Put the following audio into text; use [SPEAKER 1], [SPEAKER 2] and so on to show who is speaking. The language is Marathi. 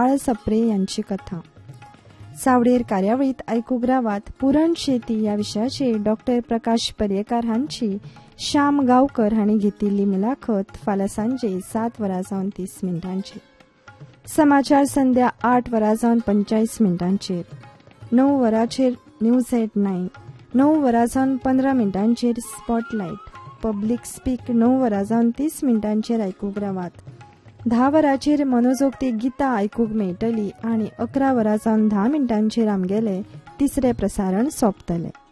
[SPEAKER 1] बाळ सप्रे यांची कथा. सावडेर कार्यावळीत आयकूंक रावात पुरण शेती या विशयाचेर डॉक्टर प्रकाश पर्येकार हांची श्याम गांवकर हांणी घेतिल्ली मुलाखत फाल्यां सांजे 7:30 समाचार संध्या 8:45 9 न्यूज एट 9, 9:15 स्पॉटलायट, पब्लिक स्पीक 9:30 आयकूंक रावात. 10 मनोजोक्ती गितां आयकूंक मेळटली आनी 11:10 आमगेले तिसरे प्रसारण सोंपतले.